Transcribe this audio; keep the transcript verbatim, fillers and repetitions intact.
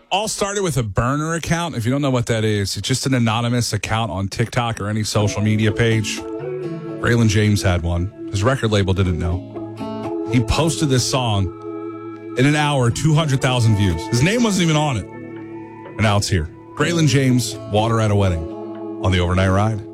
all started with a burner account. If you don't know what that is, it's just an anonymous account on TikTok or any social media page. Braylon James had one. His record label didn't know. He posted this song. In an hour, two hundred thousand views. His name wasn't even on it. And now it's here. Braylon James, Water at a Wedding on the Overnight Ride.